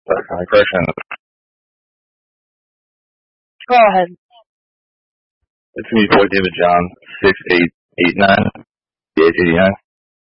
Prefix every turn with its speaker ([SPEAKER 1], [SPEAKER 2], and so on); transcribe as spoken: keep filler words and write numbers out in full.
[SPEAKER 1] Sorry, my correction.
[SPEAKER 2] Go ahead.
[SPEAKER 1] It's me, Boy David John, six eight eight nine, eight eighty nine.